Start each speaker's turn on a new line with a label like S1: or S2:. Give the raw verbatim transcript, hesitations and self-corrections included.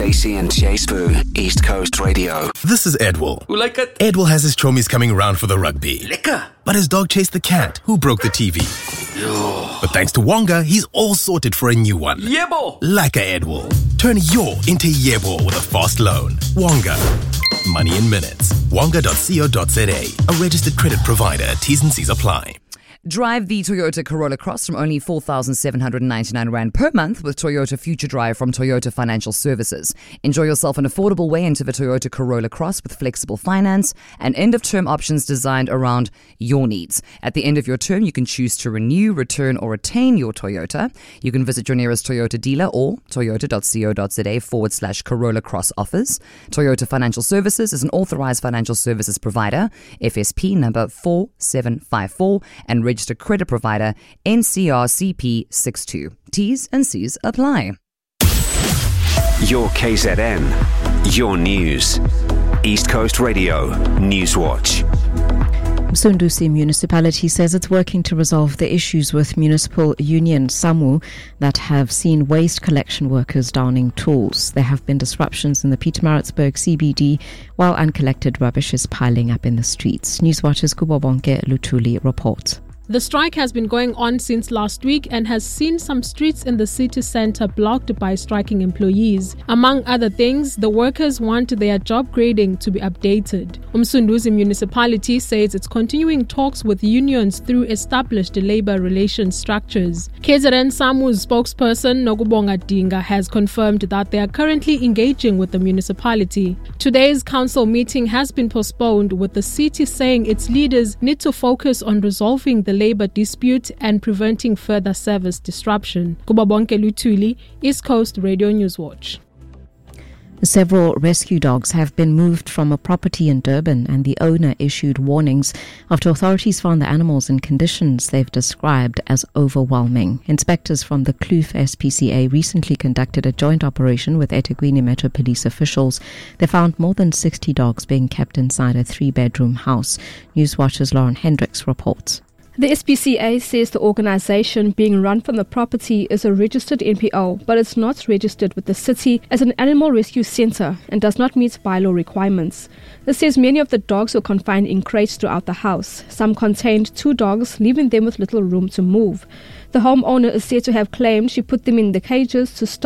S1: Stacey and Chase Boo, East Coast Radio.
S2: This is Edwell.
S3: Who like it?
S2: Edwell has his chommies coming around for the rugby.
S3: Lekker.
S2: But his dog chased the cat, who broke the T V.
S3: Yo.
S2: But thanks to Wonga, he's all sorted for a new one.
S3: Yebo.
S2: Like a Edwell. Turn your into Yebo with a fast loan. Wonga. Money in minutes. Wonga dot co dot za. A registered credit provider. T's and C's apply.
S4: Drive the Toyota Corolla Cross from only four thousand seven hundred ninety-nine rand per month with Toyota Future Drive from Toyota Financial Services. Enjoy yourself an affordable way into the Toyota Corolla Cross with flexible finance and end-of-term options designed around your needs. At the end of your term, you can choose to renew, return or retain your Toyota. You can visit your nearest Toyota dealer or toyota dot co dot za forward slash Corolla Cross offers. Toyota Financial Services is an authorized financial services provider, F S P number four seven five four, and registered credit provider N C R C P sixty-two. T's and C's apply.
S1: Your K Z N, your news. East Coast Radio, Newswatch.
S5: Msunduzi Municipality says it's working to resolve the issues with municipal union SAMWU that have seen waste collection workers downing tools. There have been disruptions in the Pietermaritzburg C B D while uncollected rubbish is piling up in the streets. Newswatch's Kubabonke Lutuli reports.
S6: The strike has been going on since last week and has seen some streets in the city centre blocked by striking employees. Among other things, the workers want their job grading to be updated. Umsunduzi Municipality says it's continuing talks with unions through established labour relations structures. K Z N SAMWU's spokesperson Nokubonga Dinga has confirmed that they are currently engaging with the municipality. Today's council meeting has been postponed, with the city saying its leaders need to focus on resolving the labour dispute and preventing further service disruption. Kubabonke Lutuli, East Coast Radio Newswatch.
S5: Several rescue dogs have been moved from a property in Durban, and the owner issued warnings after authorities found the animals in conditions they've described as overwhelming. Inspectors from the Kloof S P C A recently conducted a joint operation with eThekwini Metro Police officials. They found more than sixty dogs being kept inside a three-bedroom house. Newswatch's Lauren Hendricks reports.
S7: The S P C A says the organisation being run from the property is a registered N P O, but it's not registered with the city as an animal rescue centre and does not meet bylaw requirements. This says many of the dogs were confined in crates throughout the house. Some contained two dogs, leaving them with little room to move. The homeowner is said to have claimed she put them in the cages to stop